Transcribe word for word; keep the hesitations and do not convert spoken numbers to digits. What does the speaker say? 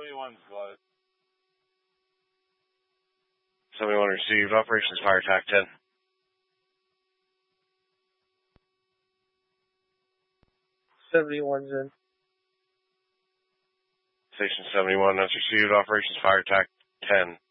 seventy-one's got it. seventy-one received. Operations Fire Attack ten. seventy-one's in. Station seventy-one, that's received. Operations Fire Attack ten.